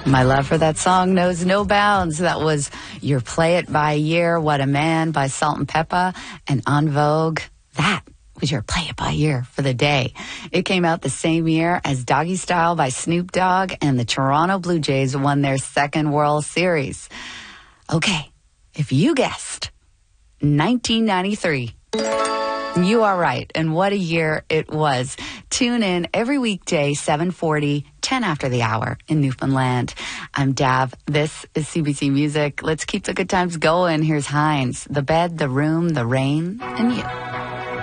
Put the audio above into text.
My love for that song knows no bounds. That was Your Play It by Year, What a Man by Salt and Pepper, and En Vogue. That was your Play It by Year for the day. It came out the same year as Doggy Style by Snoop Dogg, and the Toronto Blue Jays won their second World Series. Okay, if you guessed 1993, you are right, and what a year it was. Tune in every weekday, 7:40, 10 after the hour in Newfoundland. I'm Dav. This is CBC Music. Let's keep the good times going. Here's Hines. The Bed, the Room, the Rain, and You.